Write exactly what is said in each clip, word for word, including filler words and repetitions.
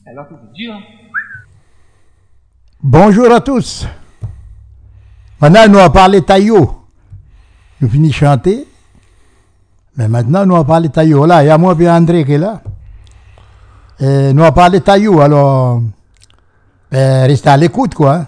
Alors que c'est dur. Bonjour à tous. Maintenant, nous allons parler taillot. Nous finissons de chanter. Mais maintenant, nous allons parler taillot. Là, il y a moi et André qui est là. Et nous allons parler taillot. Alors, ben, restez à l'écoute, quoi.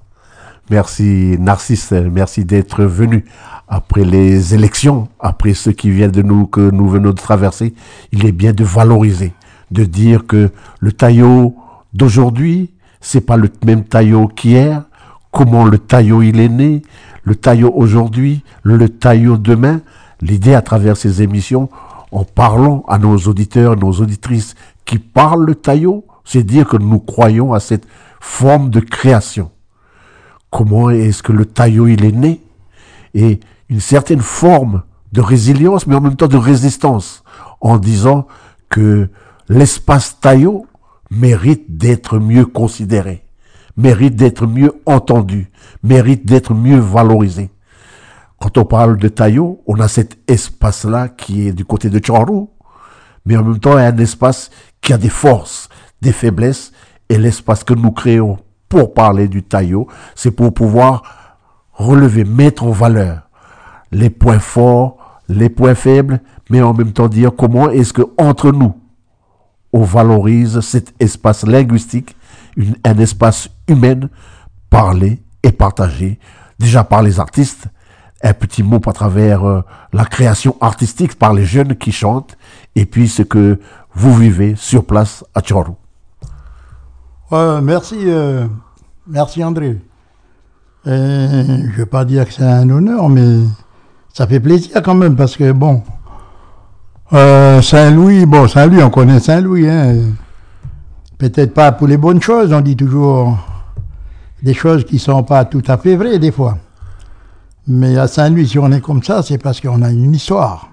Merci Narcisse, merci d'être venu après les élections, après ce qui vient de nous, que nous venons de traverser. Il est bien de valoriser, de dire que le taillot d'aujourd'hui, c'est pas le même taillot qu'hier, comment le taillot il est né, le taillot aujourd'hui, le taillot demain. L'idée à travers ces émissions, en parlant à nos auditeurs, nos auditrices qui parlent le taillot, c'est dire que nous croyons à cette forme de création. Comment est-ce que le taillot il est né? Et une certaine forme de résilience, mais en même temps de résistance, en disant que l'espace taillot mérite d'être mieux considéré, mérite d'être mieux entendu, mérite d'être mieux valorisé. Quand on parle de taillot, on a cet espace-là qui est du côté de Tchorou, mais en même temps, il y a un espace qui a des forces, des faiblesses, et l'espace que nous créons pour parler du taillot, c'est pour pouvoir relever, mettre en valeur les points forts, les points faibles, mais en même temps dire comment est-ce que entre nous, on valorise cet espace linguistique, une, un espace humain, parlé et partagé, déjà par les artistes, un petit mot à travers euh, la création artistique par les jeunes qui chantent, et puis ce que vous vivez sur place à Tchorou. Euh, merci, euh, merci André. Euh, je ne vais pas dire que c'est un honneur, mais ça fait plaisir quand même parce que bon, euh, Saint-Louis, bon Saint-Louis, on connaît Saint-Louis, hein. Peut-être pas pour les bonnes choses, on dit toujours des choses qui ne sont pas tout à fait vraies des fois. Mais à Saint-Louis, si on est comme ça, c'est parce qu'on a une histoire.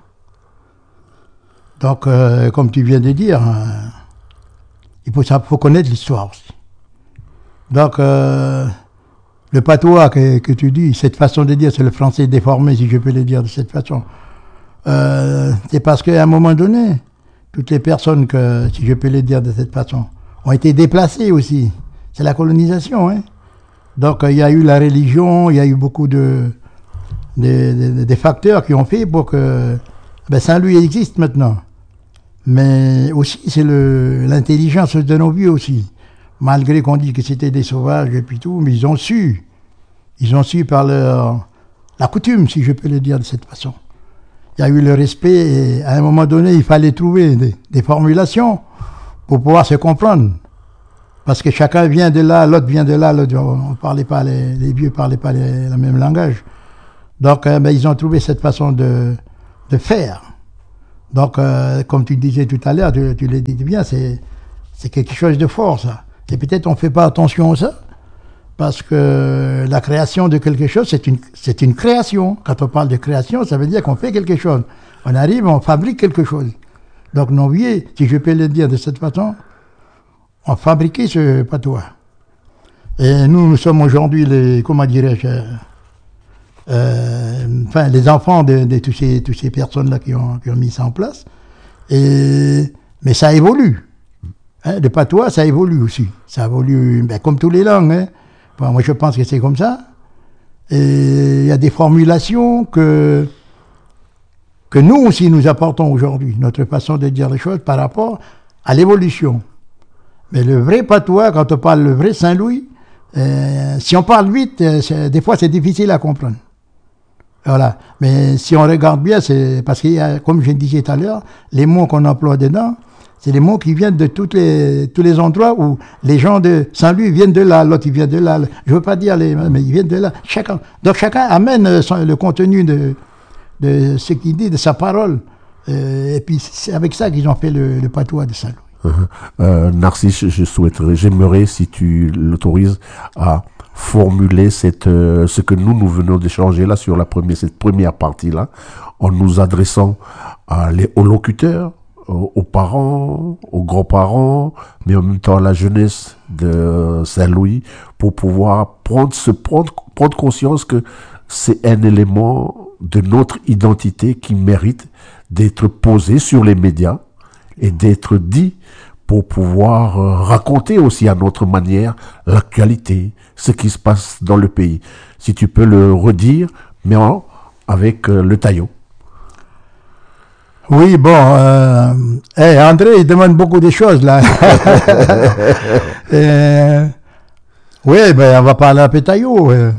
Donc, euh, comme tu viens de dire, euh, il faut, faut connaître l'histoire aussi. Donc, euh, le patois que, que tu dis, cette façon de dire, c'est le français déformé, si je peux le dire de cette façon. Euh, c'est parce qu'à un moment donné, toutes les personnes, que, si je peux le dire de cette façon, ont été déplacées aussi. C'est la colonisation. Hein. Donc, il y a eu la religion, il y a eu beaucoup de, de, de, de facteurs qui ont fait pour que ben, Saint-Louis existe maintenant. Mais aussi, c'est le, l'intelligence de nos vieux aussi. Malgré qu'on dit que c'était des sauvages et puis tout, mais ils ont su. Ils ont su par leur, la coutume, si je peux le dire de cette façon. Il y a eu le respect et à un moment donné, il fallait trouver des, des formulations pour pouvoir se comprendre. Parce que chacun vient de là, l'autre vient de là, l'autre, on parlait pas, les, les vieux ne parlaient pas les, le même langage. Donc, euh, ben, ils ont trouvé cette façon de, de faire. Donc, euh, comme tu disais tout à l'heure, tu, tu l'as dit bien, c'est, c'est quelque chose de fort, ça. Et peut-être on ne fait pas attention à ça, parce que la création de quelque chose, c'est une, c'est une création. Quand on parle de création, ça veut dire qu'on fait quelque chose. On arrive, on fabrique quelque chose. Donc, nos vieux, si je peux le dire de cette façon, ont fabriqué ce patois. Et nous, nous sommes aujourd'hui les, comment dirais-je, Euh, enfin, les enfants de, de toutes ces, toutes ces personnes-là qui ont, qui ont mis ça en place. Et, mais ça évolue. Hein, le patois, ça évolue aussi. Ça évolue, ben, comme toutes les langues. Hein. Bon, moi, je pense que c'est comme ça. Et il y a des formulations que, que nous aussi nous apportons aujourd'hui, notre façon de dire les choses par rapport à l'évolution. Mais le vrai patois, quand on parle le vrai Saint-Louis, euh, si on parle vite, euh, des fois c'est difficile à comprendre. Voilà. Mais si on regarde bien, c'est parce qu'il y a, comme je disais tout à l'heure, les mots qu'on emploie dedans, c'est les mots qui viennent de toutes les, tous les endroits où les gens de Saint-Louis viennent de là, l'autre il vient de là. Je veux pas dire les, mais ils viennent de là. Chacun. Donc chacun amène son, le contenu de, de ce qu'il dit, de sa parole. Euh, et puis c'est avec ça qu'ils ont fait le, le patois de Saint-Louis. Uh-huh. Euh, Narcisse, je souhaiterais, j'aimerais, si tu l'autorises, à formuler cette, euh, ce que nous, nous venons d'échanger là sur la première, cette première partie-là, en nous adressant à les, aux locuteurs, aux, aux parents, aux grands-parents, mais en même temps à la jeunesse de Saint-Louis, pour pouvoir prendre, se prendre, prendre conscience que c'est un élément de notre identité qui mérite d'être posé sur les médias et d'être dit pour pouvoir euh, raconter aussi à notre manière l'actualité, ce qui se passe dans le pays. Si tu peux le redire, mais en, avec euh, le taillot. Oui, bon, euh, hey, André, il demande beaucoup de choses, là. euh, oui, ben, on va parler un peu taillot. Euh.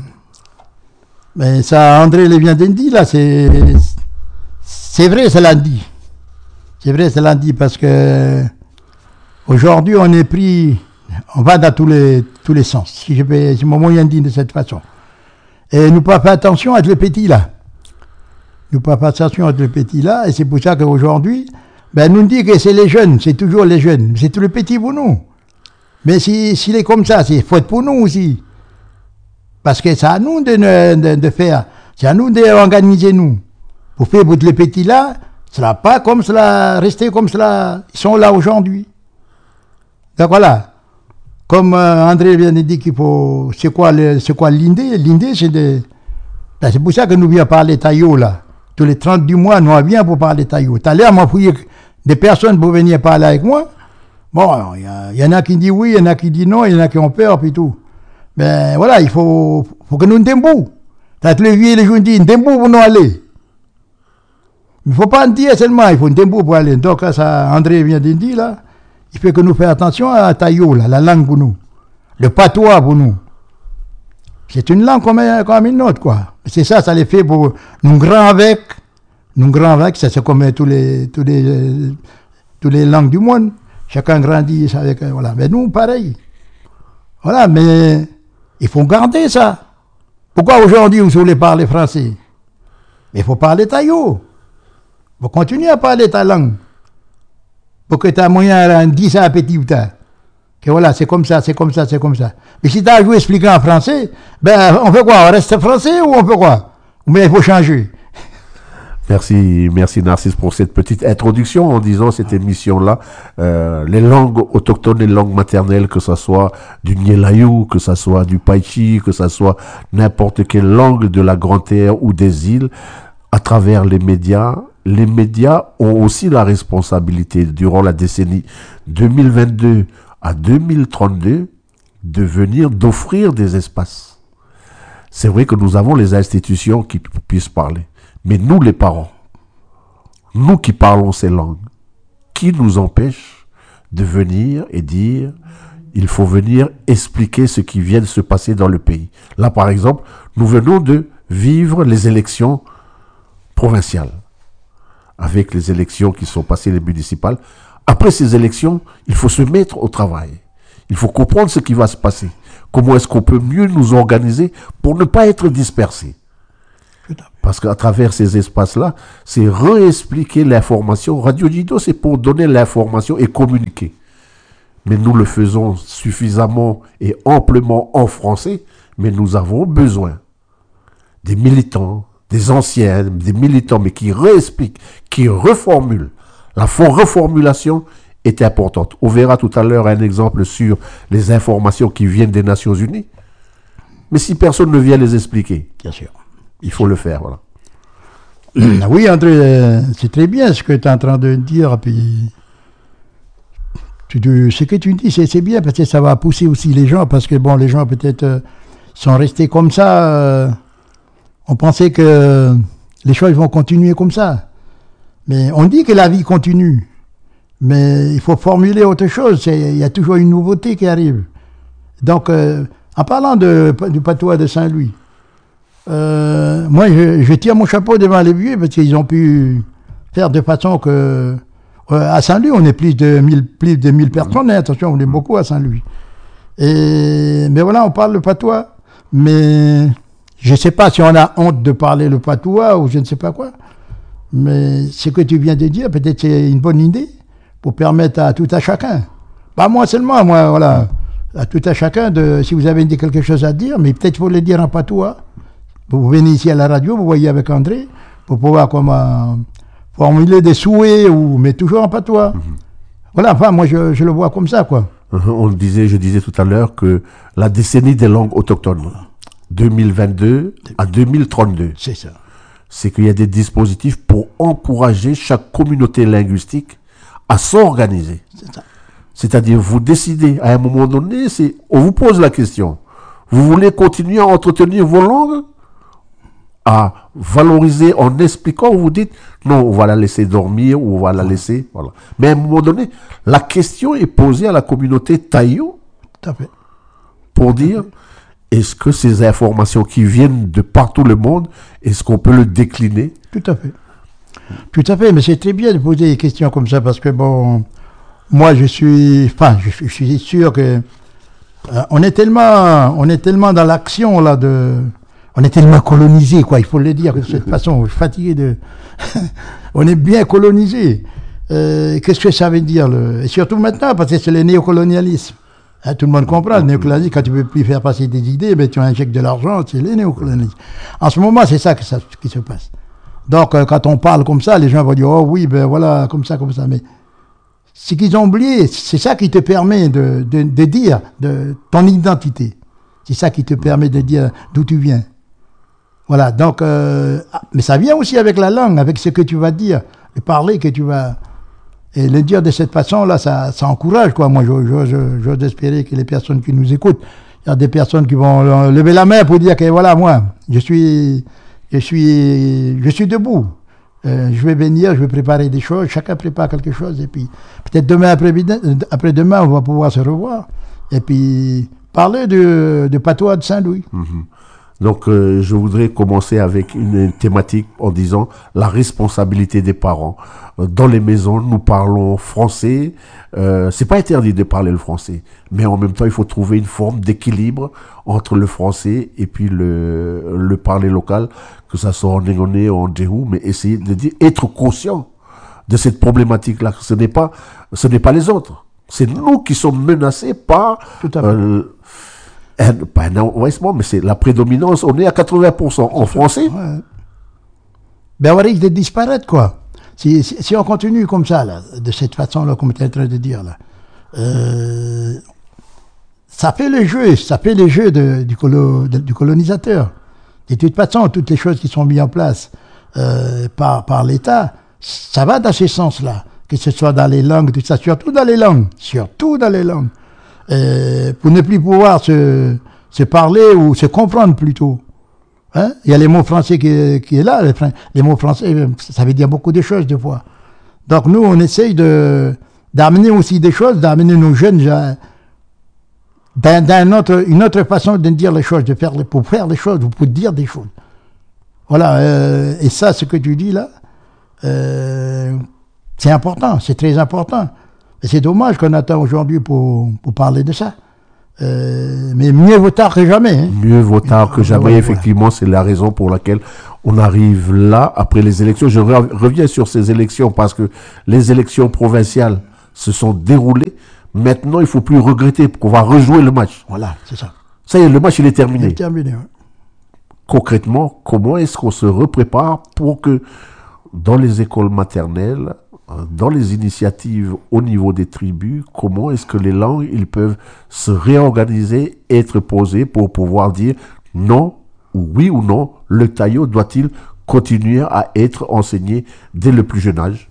Mais ça, André le vient de dire, là, c'est, c'est vrai, c'est lundi. C'est vrai, c'est lundi, parce que aujourd'hui, on est pris, on va dans tous les, tous les sens, si je peux, c'est mon moyen de dire de cette façon. Et nous pas faire attention à les petits, là. Nous pas faire attention à les petits, là, et c'est pour ça qu'aujourd'hui, ben, nous dit que c'est les jeunes, c'est toujours les jeunes, c'est tous les petits pour nous. Mais si, s'il est comme ça, c'est faute pour nous aussi. Parce que c'est à nous de, de, de faire, c'est à nous d'organiser nous. Pour faire pour les petits là, cela pas comme cela, rester comme cela, ils sont là aujourd'hui. Donc voilà. Comme euh, André vient de dire qu'il faut, c'est quoi le, c'est quoi l'idée? L'idée c'est de, ben, c'est pour ça que nous venons parler taillot là. Tous les trente du mois, nous on vient pour parler taillot. T'as l'air m'a fouillé des personnes pour venir parler avec moi. Bon, il y, y en a qui disent oui, il y en a qui disent non, il y en a qui ont peur, puis tout. Mais voilà, il faut, faut que nous nous débrouillons. T'as tous les vieux, les jeunes disent, nous débrouillons pour nous aller. Il ne faut pas en dire seulement, il faut nous débrouiller pour aller. Donc, ça, André vient de dire, là, il faut que nous fassions attention à taillot, là, la langue pour nous. Le patois pour nous. C'est une langue comme, comme une autre, quoi. C'est ça, ça les fait pour nous grands avec. Nous grands avec, ça c'est comme tous les, tous les, tous les langues du monde. Chacun grandit avec, voilà. Mais nous, pareil. Voilà, mais il faut garder ça. Pourquoi aujourd'hui vous voulez parler français? Mais il faut parler taillot. Il faut continuer à parler ta langue. Pour que tu aies moyen de dire ça à petit ou tard. Que voilà, c'est comme ça, c'est comme ça, c'est comme ça. Mais si tu as joué expliquer en français, ben on fait quoi? On reste français ou on fait quoi? Mais il faut changer. Merci, merci Narcisse pour cette petite introduction en disant cette émission-là, euh, les langues autochtones, les langues maternelles, que ce soit du Niélayou, que ce soit du Paichi, que ce soit n'importe quelle langue de la Grande Terre ou des îles, à travers les médias. Les médias ont aussi la responsabilité, durant la décennie deux mille vingt-deux à deux mille trente-deux, de venir, d'offrir des espaces. C'est vrai que nous avons les institutions qui puissent parler. Mais nous, les parents, nous qui parlons ces langues, qui nous empêche de venir et dire, il faut venir expliquer ce qui vient de se passer dans le pays. Là, par exemple, nous venons de vivre les élections provinciales, avec les élections qui sont passées, les municipales. Après ces élections, il faut se mettre au travail. Il faut comprendre ce qui va se passer. Comment est-ce qu'on peut mieux nous organiser pour ne pas être dispersés. Parce qu'à travers ces espaces-là, c'est réexpliquer l'information. Radio Dido, c'est pour donner l'information et communiquer. Mais nous le faisons suffisamment et amplement en français, mais nous avons besoin des militants, des anciens, des militants, mais qui réexpliquent, qui reformulent. La reformulation est importante. On verra tout à l'heure un exemple sur les informations qui viennent des Nations Unies. Mais si personne ne vient les expliquer, bien sûr, il faut le faire, voilà. Oui, André, c'est très bien ce que tu es en train de dire. Puis, tu, tu, ce que tu dis, c'est, c'est bien, parce que ça va pousser aussi les gens, parce que bon, les gens peut-être euh, sont restés comme ça. Euh, on pensait que les choses vont continuer comme ça. Mais on dit que la vie continue. Mais il faut formuler autre chose. Il y a toujours une nouveauté qui arrive. Donc, euh, en parlant de, du patois de Saint-Louis, Euh, moi, je, je tire mon chapeau devant les vieux parce qu'ils ont pu faire de façon que euh, à Saint-Louis, on est plus de mille, plus de mille personnes. Hein, attention, on est beaucoup à Saint-Louis. Et mais voilà, on parle le patois. Mais je ne sais pas si on a honte de parler le patois ou je ne sais pas quoi. Mais ce que tu viens de dire, peut-être c'est une bonne idée pour permettre à tout à chacun. Pas moi seulement, moi, voilà, à tout à chacun de, si vous avez quelque chose à dire, mais peut-être faut le dire en patois. Vous venez ici à la radio, vous voyez avec André, pour pouvoir comment formuler des souhaits, ou, mais toujours en patois. Mm-hmm. Voilà, enfin, moi, je, je le vois comme ça, quoi. Uh-huh. On le disait, je disais tout à l'heure que la décennie des langues autochtones, deux mille vingt-deux à deux mille trente-deux, c'est ça. C'est qu'il y a des dispositifs pour encourager chaque communauté linguistique à s'organiser. C'est ça. C'est-à-dire, vous décidez, à un moment donné, c'est, on vous pose la question. Vous voulez continuer à entretenir vos langues, à valoriser en expliquant, vous dites, non, on va la laisser dormir, ou on va la laisser, voilà. Mais à un moment donné, la question est posée à la communauté Taïo, Tout à fait. pour dire, est-ce que ces informations qui viennent de partout le monde, est-ce qu'on peut le décliner? Tout à fait. Tout à fait, mais c'est très bien de poser des questions comme ça, parce que bon, moi je suis, enfin, je, je suis sûr que euh, on est tellement, on est tellement dans l'action là de, on est tellement colonisé, quoi, il faut le dire de cette façon, je suis fatigué de, on est bien colonisé. Euh, qu'est-ce que ça veut dire le, et surtout maintenant, parce que c'est le néocolonialisme. Hein, tout le monde comprend, le néocolonialisme, quand tu ne peux plus faire passer des idées, ben, tu injectes de l'argent, c'est le néocolonialisme. En ce moment, c'est ça, que ça qui se passe. Donc, euh, quand on parle comme ça, les gens vont dire, oh oui, ben voilà, comme ça, comme ça. Mais ce qu'ils ont oublié, c'est ça qui te permet de, de, de dire de ton identité. C'est ça qui te permet de dire d'où tu viens. Voilà, donc, euh, mais ça vient aussi avec la langue, avec ce que tu vas dire, le parler que tu vas... Et le dire de cette façon-là, ça, ça encourage, quoi. Moi, j'ose espérer que les personnes qui nous écoutent, il y a des personnes qui vont lever la main pour dire que, voilà, moi, je suis... Je suis, je suis debout. Euh, je vais venir, je vais préparer des choses. Chacun prépare quelque chose. Et puis, peut-être demain, après, après-demain, on va pouvoir se revoir. Et puis, parler de, de patois de Saint-Louis. Mm-hmm. Donc, euh, je voudrais commencer avec une thématique en disant la responsabilité des parents. Euh, dans les maisons, nous parlons français. Euh, c'est pas interdit de parler le français, mais en même temps, il faut trouver une forme d'équilibre entre le français et puis le, le parler local, que ça soit en Négoné ou en Djehou, mais essayer de dire, être conscient de cette problématique-là. Ce n'est pas, ce n'est pas les autres. C'est nous qui sommes menacés par, Tout à fait. Euh, un, pas un envahissement, mais c'est la prédominance. On est à quatre-vingts pour cent en français. Ouais. Ben, on risque de disparaître, quoi. Si, si, si on continue comme ça, là, de cette façon-là, comme tu es en train de dire, là, euh, ça fait le jeu, ça fait le jeu de, du, colo, de, du colonisateur. De toute façon, toutes les choses qui sont mises en place euh, par, par l'État, ça va dans ce sens-là. Que ce soit dans les langues, tout ça, surtout dans les langues, surtout dans les langues. Euh, pour ne plus pouvoir se, se parler ou se comprendre plutôt. Hein? Il y a les mots français qui, qui est là. Les, les mots français, ça veut dire beaucoup de choses des fois. Donc nous, on essaye de d'amener aussi des choses, d'amener nos jeunes dans, dans autre, une autre façon de dire les choses, de faire, pour faire les choses, pour dire des choses. Voilà. Euh, et ça, ce que tu dis là, euh, c'est important, c'est très important. Et c'est dommage qu'on attend aujourd'hui pour, pour parler de ça. Euh, mais mieux vaut tard que jamais. Hein. Mieux vaut tard que jamais, ouais, effectivement, ouais. C'est la raison pour laquelle on arrive là, après les élections. Je re- reviens sur ces élections parce que les élections provinciales se sont déroulées. Maintenant, il ne faut plus regretter qu'on va rejouer le match. Voilà, c'est ça. Ça y est, le match, il est terminé. Il est terminé, ouais. Concrètement, comment est-ce qu'on se reprépare pour que dans les écoles maternelles, dans les initiatives au niveau des tribus, comment est-ce que les langues, ils peuvent se réorganiser, être posées pour pouvoir dire non, ou oui ou non, le taïo doit-il continuer à être enseigné dès le plus jeune âge?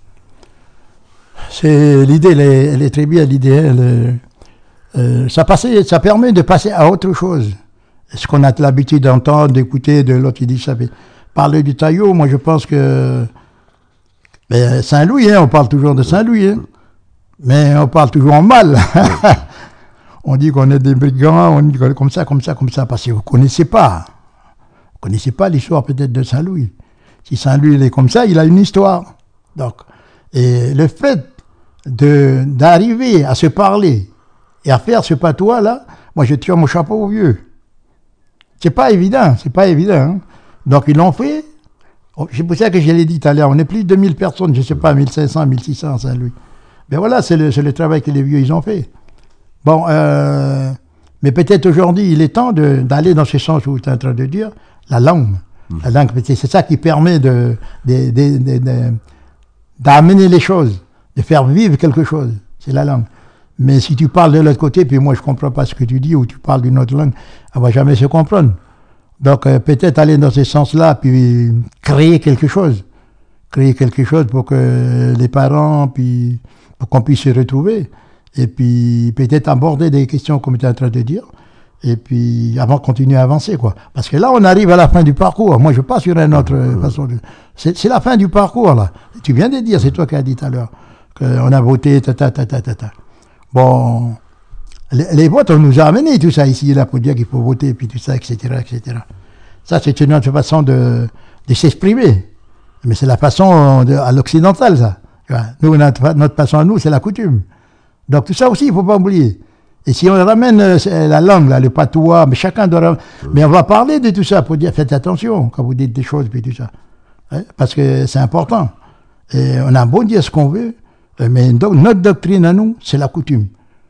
C'est l'idée, elle est, elle est très bien, l'idée. Elle, euh, ça, passait, ça permet de passer à autre chose. Ce qu'on a l'habitude d'entendre, d'écouter de l'autre qui dit ça. Parler du taïo, moi je pense que mais Saint-Louis, hein, on parle toujours de Saint-Louis, hein, mais on parle toujours en mal. On dit qu'on est des brigands, on dit comme ça, comme ça, comme ça, parce que vous ne connaissez pas. Vous ne connaissez pas l'histoire peut-être de Saint-Louis. Si Saint-Louis il est comme ça, il a une histoire. Donc, et le fait de, d'arriver à se parler et à faire ce patois-là, moi je tire mon chapeau au vieux. C'est pas évident, c'est pas évident. Hein. Donc ils l'ont fait. C'est pour ça que je l'ai dit tout à l'heure, on est plus de deux mille personnes, je ne sais pas, mille cinq cents, mille six cents à Saint-Louis. Mais voilà, c'est le, c'est le travail que les vieux, ils ont fait. Bon, euh, mais peut-être aujourd'hui, il est temps de, d'aller dans ce sens où tu es en train de dire, la langue. Mmh. La langue, c'est ça qui permet de, de, de, de, de, d'amener les choses, de faire vivre quelque chose, c'est la langue. Mais si tu parles de l'autre côté, puis moi je ne comprends pas ce que tu dis, ou tu parles d'une autre langue, on ne va jamais se comprendre. Donc, euh, peut-être aller dans ce sens-là, puis créer quelque chose. Créer quelque chose pour que les parents, puis pour qu'on puisse se retrouver. et puis peut-être aborder des questions comme tu es en train de dire, et puis avant de continuer à avancer, quoi. Parce que là, on arrive à la fin du parcours. Moi, je passe sur une autre mmh. façon de... C'est, c'est la fin du parcours, là. Tu viens de dire, c'est toi qui as dit tout à l'heure, qu'on a voté, ta, ta, ta, ta, ta, ta. Bon, les, les votes, on nous a amené tout ça ici, là, pour dire qu'il faut voter, puis tout ça, et cetera, et cetera. Ça, c'est une autre façon de, de s'exprimer. Mais c'est la façon de, à l'occidental, ça. Nous, notre, notre façon à nous, c'est la coutume. Donc tout ça aussi, il ne faut pas oublier. Et si on ramène euh, la langue, là, le patois, mais chacun doit... Ram... Mais on va parler de tout ça pour dire, faites attention quand vous dites des choses, puis tout ça. Hein, parce que c'est important. Et on a beau dire ce qu'on veut, mais donc, notre doctrine à nous, c'est la coutume.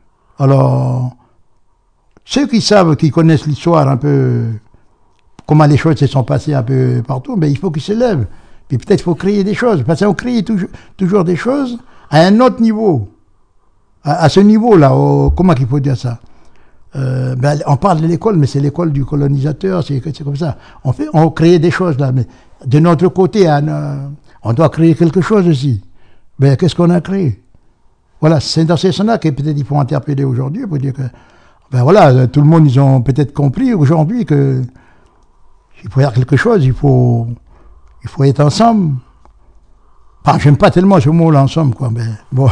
Alors, ceux qui savent, qui connaissent l'histoire un peu, comment les choses se sont passées un peu partout, mais il faut qu'ils se lèvent. Puis peut-être il faut créer des choses. Parce qu'on crée toujours, toujours des choses à un autre niveau. À, à ce niveau-là, au, comment il faut dire ça euh, ben, on parle de l'école, mais c'est l'école du colonisateur, c'est, c'est comme ça. On, fait, on crée des choses là, mais de notre côté, on, on doit créer quelque chose aussi. Ben, qu'est-ce qu'on a créé? Voilà, c'est dans ces sens-là que peut-être il faut interpeller aujourd'hui pour dire que, ben voilà, tout le monde, ils ont peut-être compris aujourd'hui que il faut faire quelque chose, il faut, il faut être ensemble. Enfin, j'aime pas tellement ce mot-là, ensemble, quoi, mais bon,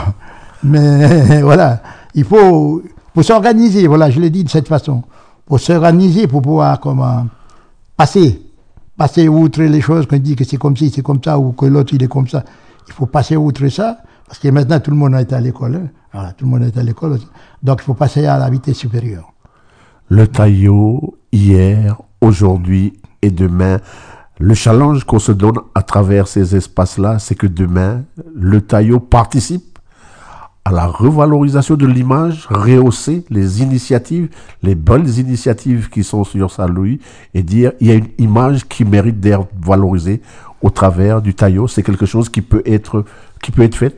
mais voilà, il faut, faut s'organiser, voilà, je l'ai dit de cette façon, pour s'organiser, pour pouvoir, comment, passer, passer outre les choses, qu'on dit que c'est comme ci, c'est comme ça, ou que l'autre, il est comme ça. Il faut passer outre ça, parce que maintenant, tout le monde a été à l'école. Hein. Voilà, tout le monde est à l'école. Donc, il faut passer à la vitesse supérieure. Le Taillot, hier, aujourd'hui et demain, le challenge qu'on se donne à travers ces espaces-là, c'est que demain, le Taillot participe à la revalorisation de l'image, rehausser les initiatives, les bonnes initiatives qui sont sur Saint-Louis, et dire il y a une image qui mérite d'être valorisée au travers du Taillot. C'est quelque chose qui peut être, qui peut être fait?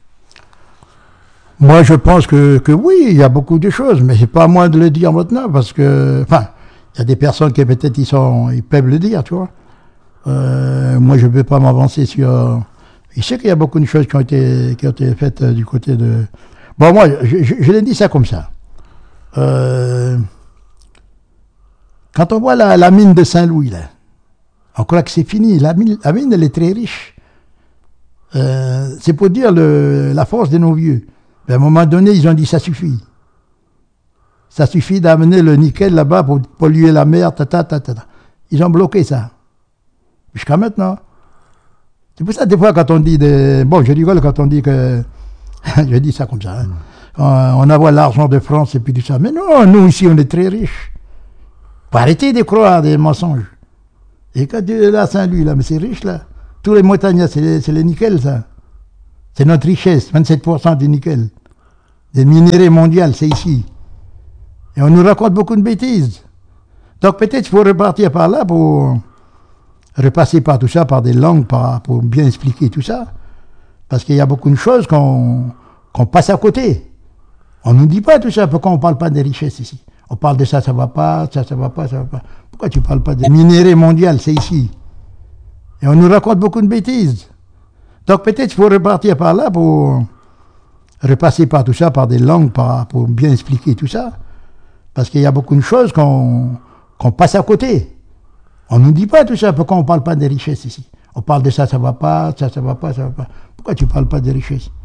Moi, je pense que, que oui, il y a beaucoup de choses, mais c'est pas à moi de le dire maintenant, parce que, enfin, il y a des personnes qui peut-être ils sont, ils peuvent le dire, tu vois. Euh, moi, je ne peux pas m'avancer sur... Je sais qu'il y a beaucoup de choses qui ont été, qui ont été faites du côté de... Bon, moi, je, je, je l'ai dit ça comme ça. Euh, quand on voit la, la mine de Saint-Louis, là, on croit que c'est fini. La mine, la mine, elle est très riche. Euh, c'est pour dire le, la force de nos vieux. Mais à un moment donné, ils ont dit, ça suffit. Ça suffit d'amener le nickel là-bas pour polluer la mer, ta, ta, ta, ta, ta. Ils ont bloqué ça. Jusqu'à maintenant. C'est pour ça, des fois, quand on dit... De, bon, je rigole quand on dit que... je dis ça comme ça. Hein. On, on envoie l'argent de France et puis tout ça. Mais non, nous, ici, on est très riches. Faut arrêter de croire des mensonges. Et quand tu es là, Saint-Louis, là, mais c'est riche, là. Tous les montagnards, c'est, c'est le nickel, ça. C'est notre richesse, vingt-sept pour cent du nickel. Des minéraux mondiaux, c'est ici. Et on nous raconte beaucoup de bêtises. Donc peut-être il faut repartir par là pour repasser par tout ça, par des langues, par, pour bien expliquer tout ça. Parce qu'il y a beaucoup de choses qu'on, qu'on passe à côté. On ne nous dit pas tout ça. Pourquoi on ne parle pas des richesses ici? On parle de ça, ça ne va pas, ça, ça ne va pas, ça ne va pas. Pourquoi tu ne parles pas des minéraux mondiaux, c'est ici? Et on nous raconte beaucoup de bêtises. Donc peut-être il faut repartir par là pour repasser par tout ça, par des langues, par, pour bien expliquer tout ça. Parce qu'il y a beaucoup de choses qu'on, qu'on passe à côté. On ne nous dit pas tout ça. Pourquoi on ne parle pas des richesses ici? On parle de ça, ça ne va pas, ça, ça ne va pas, ça ne va pas. Pourquoi tu ne parles pas des richesses?